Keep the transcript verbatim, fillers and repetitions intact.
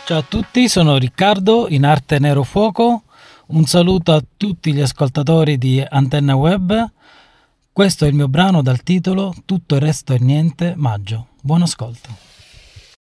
Ciao a tutti, sono Riccardo in arte Nero Fuoco. Un saluto a tutti gli ascoltatori di Antenna Web. Questo è il mio brano dal titolo Tutto il resto è niente, Maggio. Buon ascolto.